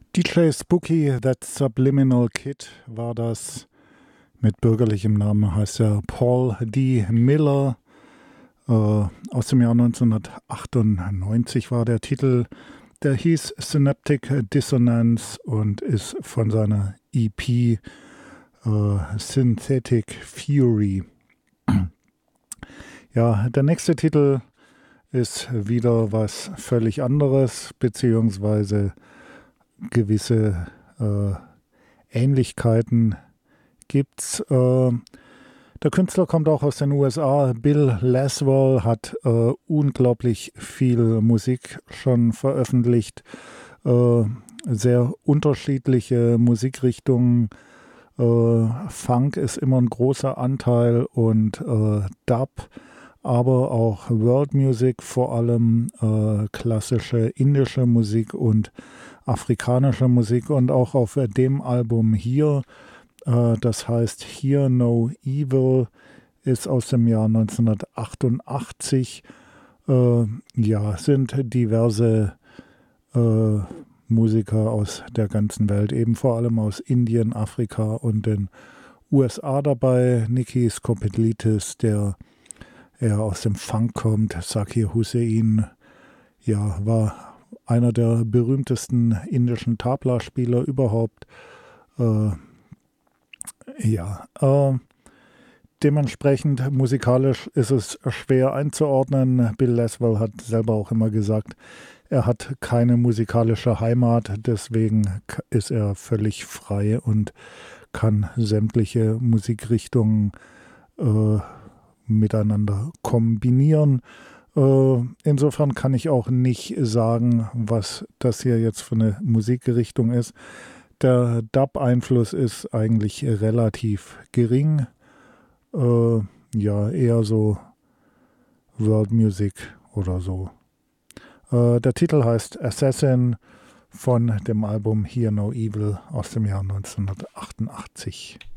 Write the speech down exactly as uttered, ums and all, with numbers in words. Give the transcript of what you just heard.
D J Spooky, That Subliminal Kid war das. Mit bürgerlichem Namen heißt er Paul D. Miller. Äh, aus dem Jahr neunzehnhundertachtundneunzig war der Titel. Der hieß Synaptic Dissonance und ist von seiner E P äh, Synthetic Fury. Ja, der nächste Titel ist wieder was völlig anderes, beziehungsweise gewisse äh, Ähnlichkeiten gibt's. Äh, der Künstler kommt auch aus den U S A. Bill Laswell hat äh, unglaublich viel Musik schon veröffentlicht. Äh, sehr unterschiedliche Musikrichtungen. Äh, Funk ist immer ein großer Anteil und äh, Dub, aber auch World Music, vor allem äh, klassische indische Musik und afrikanische Musik. Und auch auf dem Album hier, äh, das heißt Hear No Evil, ist aus dem Jahr neunzehnhundertachtundachtzig. Äh, ja, sind diverse äh, Musiker aus der ganzen Welt, eben vor allem aus Indien, Afrika und den U S A dabei. Nicky Skopelitis, der er aus dem Funk kommt. Zakir Hussain, ja, war einer der berühmtesten indischen Tabla-Spieler überhaupt. Äh, ja, äh, dementsprechend musikalisch ist es schwer einzuordnen. Bill Laswell hat selber auch immer gesagt, er hat keine musikalische Heimat, deswegen ist er völlig frei und kann sämtliche Musikrichtungen äh, miteinander kombinieren. Äh, insofern kann ich auch nicht sagen, was das hier jetzt für eine Musikrichtung ist. Der Dub-Einfluss ist eigentlich relativ gering. Äh, ja, eher so World Music oder so. Äh, der Titel heißt Assassin von dem Album Hear No Evil aus dem Jahr neunzehnhundertachtundachtzig.